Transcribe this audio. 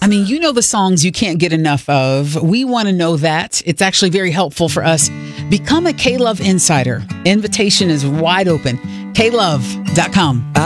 I mean, you know the songs you can't get enough of. We want to know that. It's actually very helpful for us. Become a K-Love Insider. Invitation is wide open. KLove.com.